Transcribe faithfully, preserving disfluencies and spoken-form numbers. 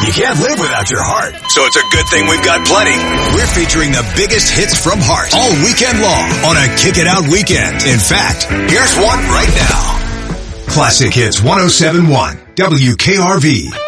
You can't live without your heart. So it's a good thing we've got plenty. We're featuring the biggest hits from Heart all weekend long on a Kick It Out weekend. In fact, here's one right now. Classic Hits one oh seven point one W K R V.